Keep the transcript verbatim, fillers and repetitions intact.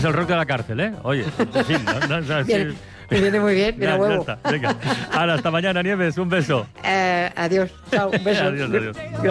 llevas el rock de la cárcel, ¿eh? Oye, en fin, ¿no? No, o sea, Bien, sí. me viene muy bien, Ya, mira ya huevo. está, venga. Ahora, hasta mañana, Nieves, un beso. Eh, adiós, chao, un beso. Adiós, adiós.